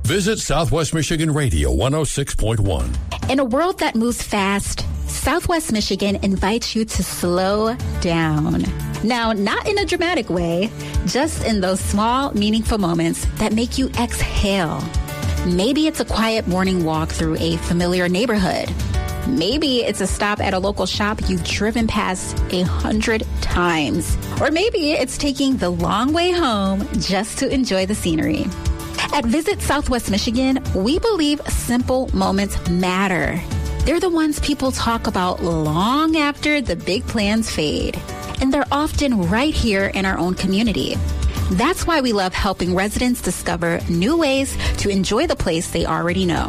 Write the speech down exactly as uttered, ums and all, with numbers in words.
Visit Southwest Michigan Radio one oh six point one. In a world that moves fast, Southwest Michigan invites you to slow down. Now, not in a dramatic way, just in those small, meaningful moments that make you exhale. Maybe it's a quiet morning walk through a familiar neighborhood. Maybe it's a stop at a local shop you've driven past a hundred times. Or maybe it's taking the long way home just to enjoy the scenery. At Visit Southwest Michigan, we believe simple moments matter. They're the ones people talk about long after the big plans fade. And they're often right here in our own community. That's why we love helping residents discover new ways to enjoy the place they already know.